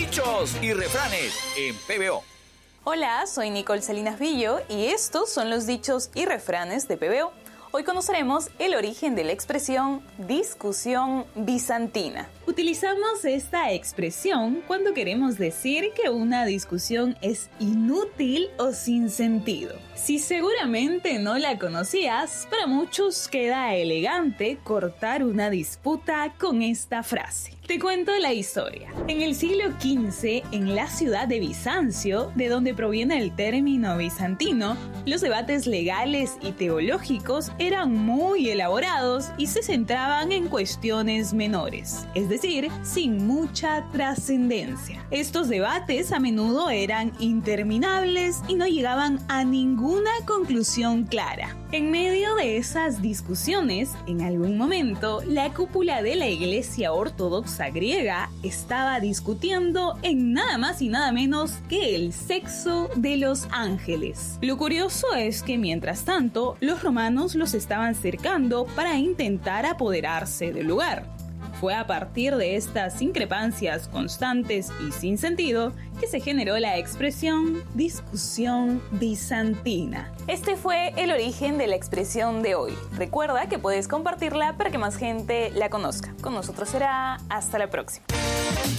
Dichos y refranes en PBO. Hola, soy Nicole Salinas Villo y estos son los dichos y refranes de PBO. Hoy conoceremos el origen de la expresión discusión bizantina. Utilizamos esta expresión cuando queremos decir que una discusión es inútil o sin sentido. Si seguramente no la conocías, para muchos queda elegante cortar una disputa con esta frase. Te cuento la historia. En el siglo XV, en la ciudad de Bizancio, de donde proviene el término bizantino, los debates legales y teológicos eran muy elaborados y se centraban en cuestiones menores, es decir, sin mucha trascendencia. Estos debates a menudo eran interminables y no llegaban a ninguna conclusión clara. En medio de esas discusiones, en algún momento, la cúpula de la Iglesia Ortodoxa griega estaba discutiendo en nada más y nada menos que el sexo de los ángeles. Lo curioso es que mientras tanto, los romanos los estaban cercando para intentar apoderarse del lugar. Fue a partir de estas increpancias constantes y sin sentido que se generó la expresión discusión bizantina. Este fue el origen de la expresión de hoy. Recuerda que puedes compartirla para que más gente la conozca. Con nosotros será hasta la próxima.